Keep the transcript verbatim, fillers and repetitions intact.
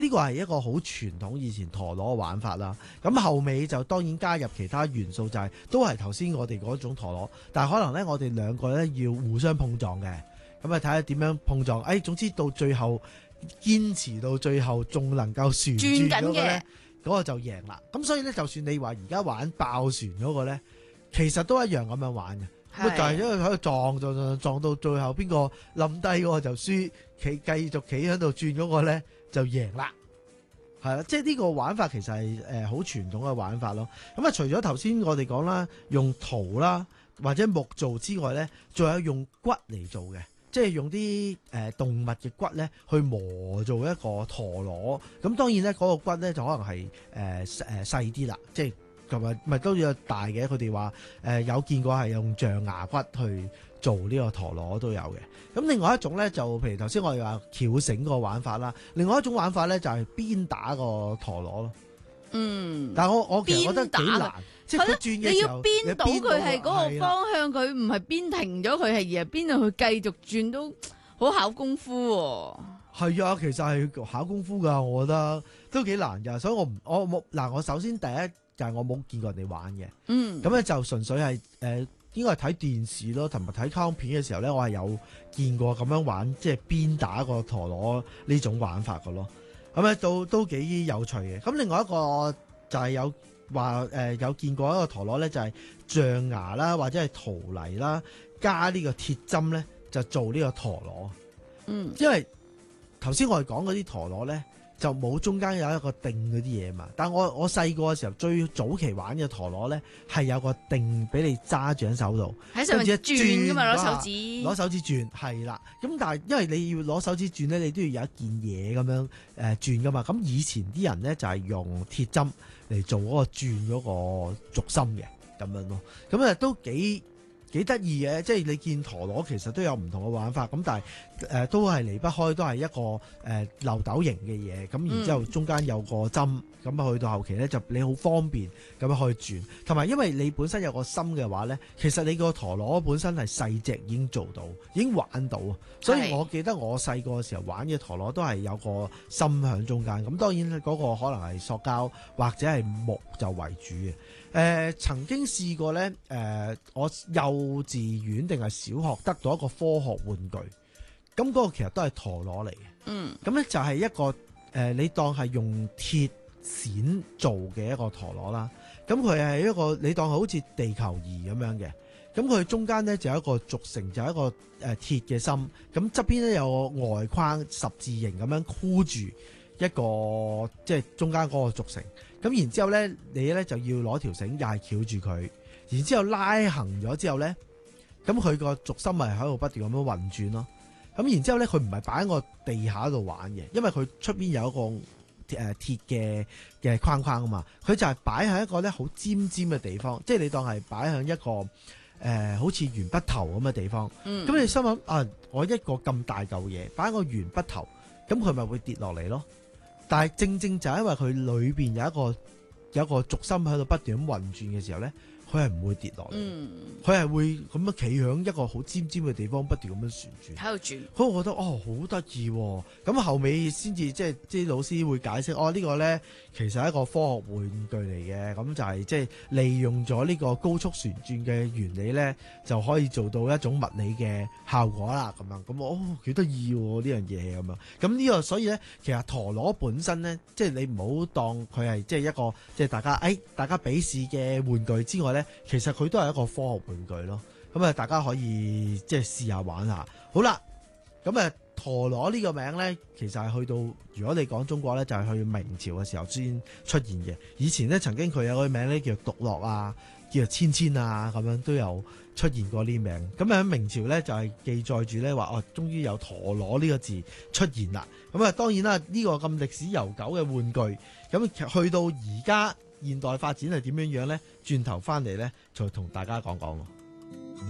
呢個係一個好傳統以前陀螺嘅玩法啦。咁後尾就當然加入其他元素，就係、是、都係頭先我哋嗰種陀螺，但係可能咧我哋兩個咧要互相碰撞嘅。咁啊睇下點樣碰撞。誒、哎，總之到最後堅持到最後仲能夠旋轉嗰個咧，嗰個就贏啦。咁所以咧，就算你話而家玩爆旋嗰個咧，其實都一樣咁樣玩嘅。咁就係因為喺度撞撞撞撞到最後邊個冧低嗰個就輸，企繼續企喺度轉嗰個咧就贏啦。係啦，即係呢個玩法其實係誒好傳統嘅玩法咯。咁啊，除咗頭先我哋講啦，用陶啦或者木做之外咧，仲有用骨嚟做嘅，即係用啲誒、呃、動物嘅骨咧去磨做一個陀螺。咁當然咧嗰個骨咧就可能係誒誒細啲啦，即係。同埋咪都有大嘅，佢哋話誒有見過係用象牙骨去做呢個陀螺都有嘅。咁另外一種咧就譬如頭先我哋話翹繩個玩法啦，另外一種玩法咧就係鞭打個陀螺咯。 嗯， 但係我我其實覺得幾難，即係佢轉嘅時候， 你要鞭到佢係嗰個方向，佢唔係鞭停咗佢，係而係鞭到佢繼續轉都好考功夫喎。 係啊，其實係考功夫㗎，我覺得都幾難㗎。所以我唔我冇嗱，我首先第一。就係我冇見過人哋玩嘅， 嗯， 咁咧就純粹係誒、呃，應該係睇電視咯，同埋睇卡通片嘅時候咧，我係有見過咁樣玩，即係鞭打個陀螺呢種玩法嘅咯。咁咧都都幾有趣嘅。咁另外一個就係有話誒、呃、有見過一個陀螺咧，就係、是、象牙啦或者係陶泥啦，加呢個鐵針咧就做呢個陀螺。 嗯， 因為頭先我哋講嗰啲陀螺咧。就冇中間有一個定嗰啲嘢嘛，但我我細個嘅時候最早期玩嘅陀螺咧係有個定俾你揸住喺手度， 喺上面轉噶嘛，攞手指攞手指轉係啦。咁但係因為你要攞手指轉咧，你都要有一件嘢咁樣誒轉噶嘛。咁以前啲人咧就係用鐵針嚟做嗰個轉嗰個軸心嘅咁樣咯。咁啊都幾幾得意嘅，即係你見陀螺其實都有唔同嘅玩法，咁但係誒、呃、都係離不開都係一個誒、呃、漏斗型嘅嘢，咁然之後中間有個針，咁去到後期咧就你好方便咁樣可以轉，同埋因為你本身有個心嘅話咧，其實你個陀螺本身係細隻已經做到，已經玩到，所以我記得我細個嘅時候玩嘅陀螺都係有個心喺中間，咁當然嗰個可能係塑膠或者係木就為主嘅。誒、呃、曾經試過咧，誒、呃、我幼稚園定係小學得到一個科學玩具，咁嗰個其實都係陀螺嚟嘅。 嗯， 咁咧就係一個誒、呃，你當係用鐵線做嘅一個陀螺啦。咁佢係一個你當係好似地球儀咁樣嘅。咁佢中間咧就有一個軸承，就有一個誒、呃、鐵嘅心。咁側邊咧有個外框十字形咁樣箍住一個即係中間嗰個軸承。咁然之後咧，你咧就要攞條繩又係翹住佢，然之後拉行咗之後咧，咁佢個軸心咪喺度不斷咁樣運轉咯。咁然之後咧，佢唔係擺喺個地下度玩嘅，因為佢出邊有一個誒鐵嘅嘅框框啊嘛。佢就係擺喺一個咧好尖尖嘅地方，即係你當係擺喺一個誒、呃、好似鉛筆頭咁嘅地方。咁、嗯、你心諗啊，我一個咁大嚿嘢擺喺個鉛筆頭，咁佢咪會跌落嚟咯？但係正正就係因為佢裏邊有一個有一個軸心喺度不斷咁運轉嘅時候咧，佢係唔會跌落嚟，佢係、嗯、會咁樣企響一個好尖尖嘅地方，不斷咁樣旋轉喺度轉。 咁我覺得哦好得意喎！咁後尾先至即係啲老師會解釋，哦、這個、呢個咧其實係一個科學玩具嚟嘅，咁就係即係利用咗呢個高速旋轉嘅原理咧，就可以做到一種物理嘅效果啦。咁樣咁哦幾得意喎呢樣嘢咁樣。咁呢個所以咧，其實陀螺本身咧，即係你唔好當佢係即係一個即係大家誒、哎、大家比試嘅玩具之外咧。其實佢都係一個科學玩具咯，咁啊大家可以即係試下玩下。好啦，咁啊陀螺呢個名咧，其實係去到如果你講中國咧，就係、是、去明朝嘅時候先出現嘅。以前咧曾經佢有個名咧叫獨樂啊，叫做千千啊，咁樣都有出現過呢名。咁喺明朝咧就係、是、記載住咧話哦，終於有陀螺呢個字出現啦。咁啊當然啦，呢、這個咁歷史悠久嘅玩具，咁去到而家。現代發展係點樣樣咧？轉頭翻嚟咧，就同大家講講喎。